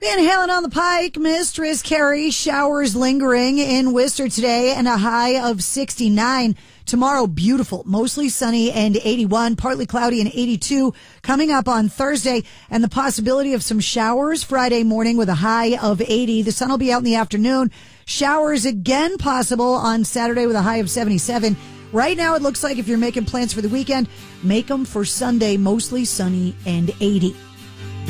Van Halen on the Pike, Mistress Carrie, showers lingering in Worcester today and a high of 69. Tomorrow, beautiful, mostly sunny and 81, partly cloudy and 82 coming up on Thursday, and the possibility of some showers Friday morning with a high of 80. The sun will be out in the afternoon. Showers again possible on Saturday with a high of 77. Right now, it looks like if you're making plans for the weekend, make them for Sunday, mostly sunny and 80.